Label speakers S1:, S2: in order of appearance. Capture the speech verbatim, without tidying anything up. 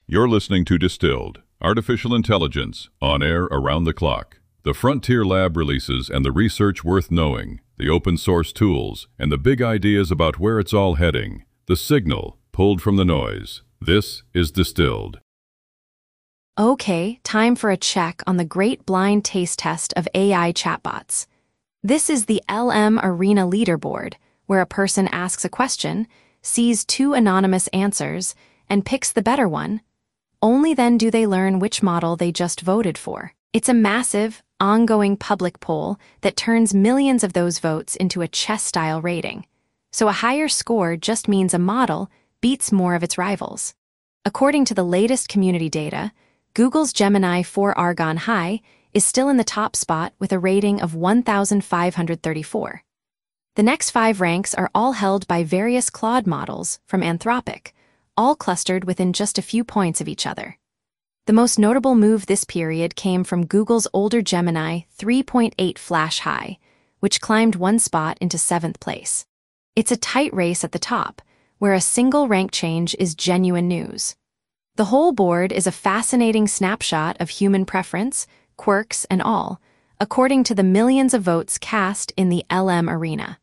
S1: You're listening to Distilled, Artificial Intelligence, on air around the clock. The Frontier Lab releases and the research worth knowing, the open source tools, and the big ideas about where it's all heading. The signal, pulled from the noise. This is Distilled.
S2: Okay, time for a check on the great blind taste test of A I chatbots. This is the L M Arena leaderboard, where a person asks a question, sees two anonymous answers, and picks the better one. Only then do they learn which model they just voted for. It's a massive, ongoing public poll that turns millions of those votes into a chess-style rating. So a higher score just means a model beats more of its rivals. According to the latest community data, Google's Gemini four Argonne High is still in the top spot with a rating of one thousand five hundred thirty-four. The next five ranks are all held by various Claude models from Anthropic, all clustered within just a few points of each other. The most notable move this period came from Google's older Gemini three point eight Flash High, which climbed one spot into seventh place. It's a tight race at the top, where a single rank change is genuine news. The whole board is a fascinating snapshot of human preference, quirks, and all, according to the millions of votes cast in the L M Arena.